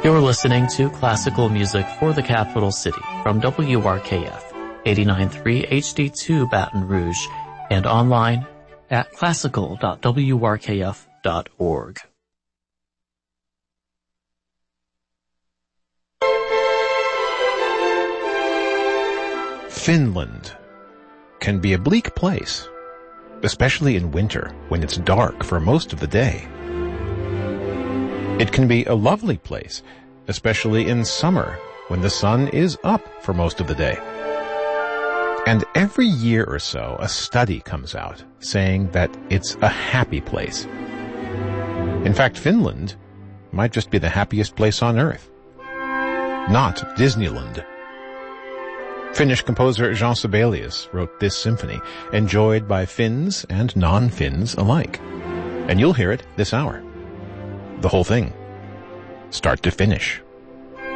You're listening to classical music for the capital city from WRKF 89.3 HD2 Baton Rouge and online at classical.wrkf.org. Finland can be a bleak place, especially in winter when it's dark for most of the day. It can be a lovely place, especially in summer when the sun is up for most of the day. And every year or so, a study comes out saying that it's a happy place. In fact, Finland might just be the happiest place on earth. Not Disneyland. Finnish composer Jean Sibelius wrote this symphony, enjoyed by Finns and non-Finns alike. And you'll hear it this hour. The whole thing, start to finish.